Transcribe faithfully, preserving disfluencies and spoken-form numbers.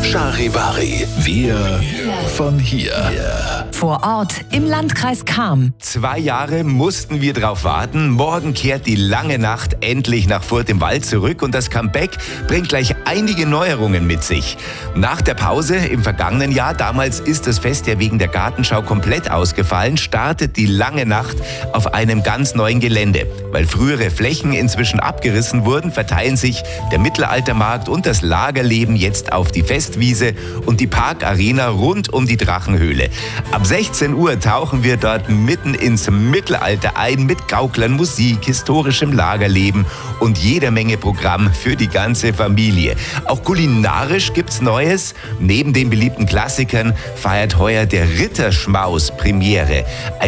Charivari, wir von hier. Vor Ort im Landkreis Cham. Zwei Jahre mussten wir drauf warten. Morgen kehrt die lange Nacht endlich nach Furth im Wald zurück und das Comeback bringt gleich einige Neuerungen mit sich. Nach der Pause im vergangenen Jahr, damals ist das Fest ja wegen der Gartenschau komplett ausgefallen, startet die lange Nacht auf einem ganz neuen Gelände. Weil frühere Flächen inzwischen abgerissen wurden, verteilen sich der Mittelaltermarkt und das Lagerleben jetzt auf die Festwiese und die Parkarena rund um die Drachenhöhle. Ab sechzehn Uhr tauchen wir dort mitten ins Mittelalter ein mit Gauklern, Musik, historischem Lagerleben und jeder Menge Programm für die ganze Familie. Auch kulinarisch gibt's Neues. Neben den beliebten Klassikern feiert heuer der Ritterschmaus Premiere.